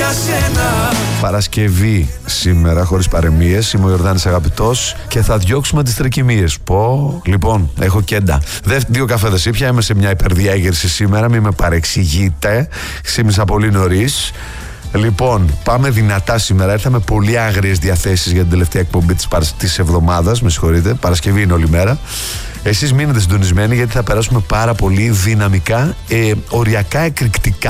για σένα. Παρασκευή σήμερα, χωρίς παρεμίες. Είμαι ο Ιορδάνης Αγαπητός και θα διώξουμε τις τρικυμίες. Λοιπόν, έχω κέντα. 2 καφέδες ήπια. Είμαι σε μια υπερδιέγερση σήμερα. Μην με παρεξηγείτε. Ξύπνησα πολύ νωρίς. Λοιπόν, πάμε δυνατά σήμερα. Ήρθαμε πολύ άγριες διαθέσεις για την τελευταία εκπομπή της εβδομάδας. Με συγχωρείτε. Παρασκευή είναι όλη μέρα. Εσείς μείνετε συντονισμένοι γιατί θα περάσουμε πάρα πολύ δυναμικά, οριακά εκρηκτικά.